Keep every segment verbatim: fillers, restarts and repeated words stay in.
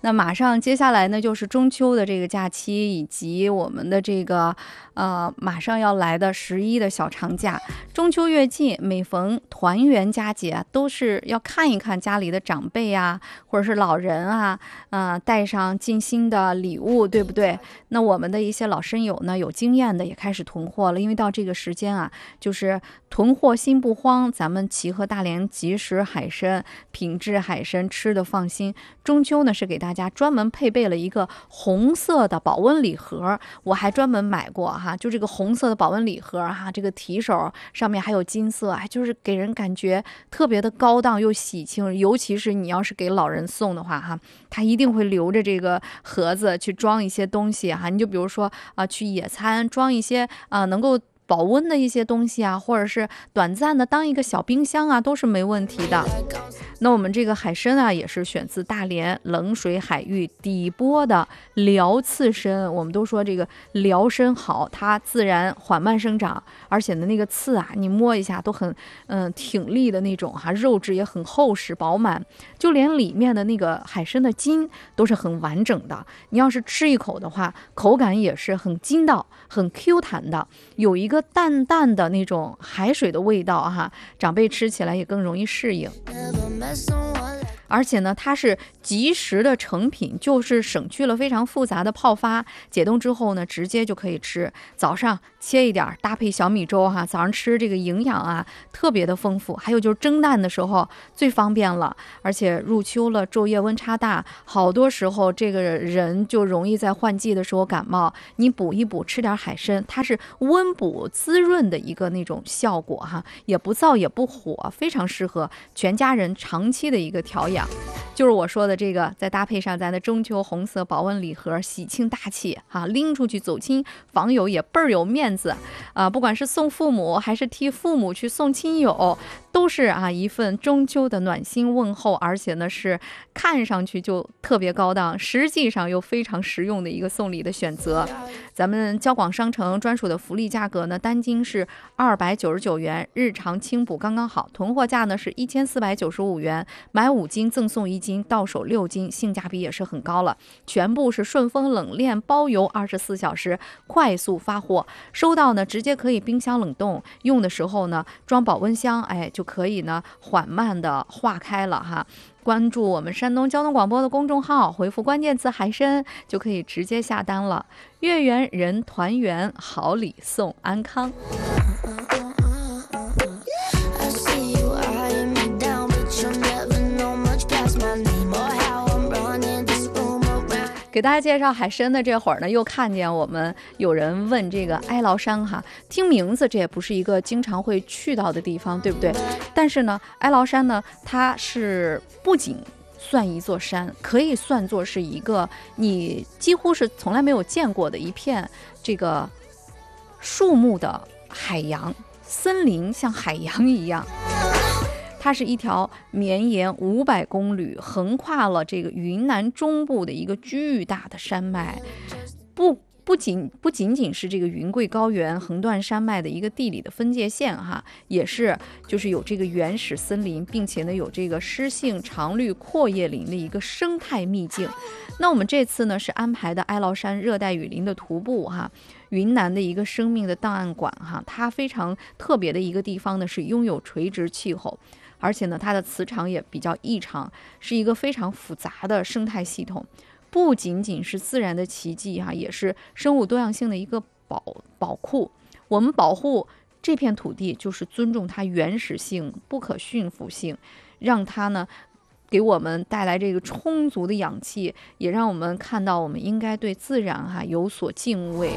那马上接下来呢就是中秋的这个假期，以及我们的这个呃马上要来的十一的小长假。中秋越近，每逢团圆佳节，都是要看一看家里的长辈啊，或者是老人啊，呃带上尽心的礼物，对不对？那我们的一些老身友呢，有经验的也开始囤货了，因为到这个时间啊，就是囤货心不慌，咱们齐河大连即食海参，品质海参，吃的放心。中秋呢是给大家专门配备了一个红色的保温礼盒，我还专门买过哈，就这个红色的保温礼盒哈，这个提手上面还有金色，哎，就是给人感觉特别的高档又喜庆，尤其是你要是给老人送的话哈，他一定会留着这个盒子去装一些东西哈，你就比如说啊、呃，去野餐装一些啊、呃、能够保温的一些东西啊，或者是短暂的当一个小冰箱啊，都是没问题的。那我们这个海参啊，也是选自大连冷水海域底波的辽刺参。我们都说这个辽参好，它自然缓慢生长，而且呢那个刺啊，你摸一下都很嗯挺立的那种哈，肉质也很厚实饱满，就连里面的那个海参的筋都是很完整的。你要是吃一口的话，口感也是很筋道、很 Q 弹的，有一个淡淡的那种海水的味道哈，长辈吃起来也更容易适应。而且呢，它是即食的成品，就是省去了非常复杂的泡发，解冻之后呢，直接就可以吃。早上切一点，搭配小米粥哈，早上吃这个营养啊，特别的丰富。还有就是蒸蛋的时候最方便了，而且入秋了，昼夜温差大，好多时候这个人就容易在换季的时候感冒，你补一补，吃点海参，它是温补滋润的一个那种效果哈，也不燥也不火，非常适合全家人长期的一个调养。就是我说的这个，再搭配上咱的中秋红色保温礼盒，喜庆大气哈，拎出去走亲访友也倍儿有面子啊！不管是送父母还是替父母去送亲友，都是啊一份中秋的暖心问候，而且呢是看上去就特别高档，实际上又非常实用的一个送礼的选择。咱们交广商城专属的福利价格呢，单斤是二百九十九元，日常清补刚刚好，囤货价呢是一千四百九十五元，买五斤赠送一斤，到手六斤，性价比也是很高了。全部是顺丰冷链包邮，二十四小时快速发货，收到呢直接可以冰箱冷冻，用的时候呢装保温箱，哎就可以呢缓慢的化开了哈。关注我们山东交通广播的公众号，回复关键词海参就可以直接下单了。月圆人团圆，好礼送安康。给大家介绍海参的这会儿呢，又看见我们有人问这个哀牢山哈，听名字这也不是一个经常会去到的地方，对不对？但是呢，哀牢山呢，它是不仅算一座山，可以算作是一个你几乎是从来没有见过的一片这个树木的海洋，森林像海洋一样。它是一条绵延五百公里，横跨了这个云南中部的一个巨大的山脉，不不仅不仅仅是这个云贵高原横断山脉的一个地理的分界线哈，也是就是有这个原始森林，并且呢有这个湿性常绿阔叶林的一个生态秘境。那我们这次呢是安排的哀牢山热带雨林的徒步哈。云南的一个生命的档案馆哈，它非常特别的一个地方呢是拥有垂直气候，而且呢它的磁场也比较异常，是一个非常复杂的生态系统，不仅仅是自然的奇迹哈，也是生物多样性的一个宝宝库。我们保护这片土地，就是尊重它原始性、不可驯服性，让它呢给我们带来这个充足的氧气，也让我们看到我们应该对自然哈有所敬畏。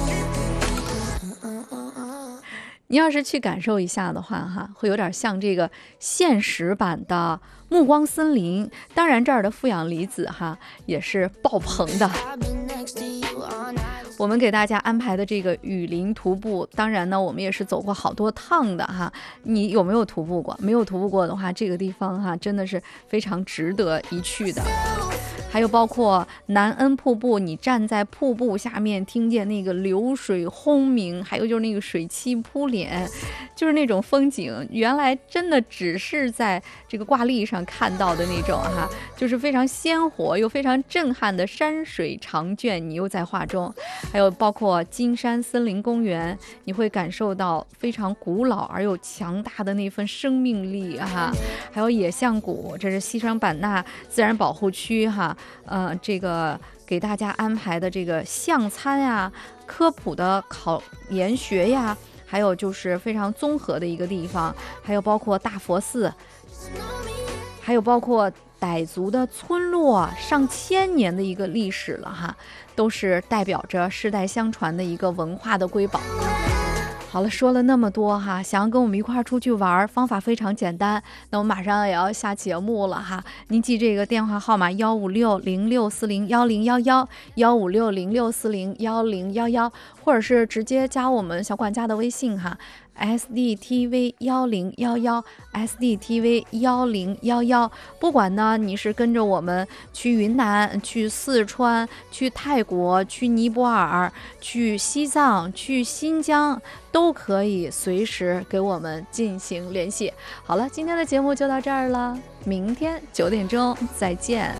你要是去感受一下的话哈，会有点像这个现实版的暮光森林。当然这儿的负氧离子哈也是爆棚的。我们给大家安排的这个雨林徒步，当然呢我们也是走过好多趟的哈。你有没有徒步过？没有徒步过的话，这个地方哈真的是非常值得一去的。 还有包括南恩瀑布，你站在瀑布下面听见那个流水轰鸣，还有就是那个水汽扑脸，就是那种风景原来真的只是在这个挂历上看到的那种哈，就是非常鲜活又非常震撼的山水长卷，你又在画中。还有包括金山森林公园，你会感受到非常古老而又强大的那份生命力哈。还有野象谷，这是西双版纳自然保护区哈，呃，这个给大家安排的这个象餐呀、科普的考研学呀，还有就是非常综合的一个地方，还有包括大佛寺，还有包括傣族的村落，上千年的一个历史了哈，都是代表着世代相传的一个文化的瑰宝。好了，说了那么多哈，想要跟我们一块儿出去玩，方法非常简单。那我马上也要下节目了哈，您记这个电话号码幺五六零六四零幺零幺幺幺五六零六四零幺零幺幺，或者是直接加我们小管家的微信哈。S D T V 幺零幺幺 S D T V 幺零幺幺，不管呢你是跟着我们去云南、去四川、去泰国、去尼泊尔、去西藏、去新疆，都可以随时给我们进行联系。好了，今天的节目就到这儿了，明天九点钟再见。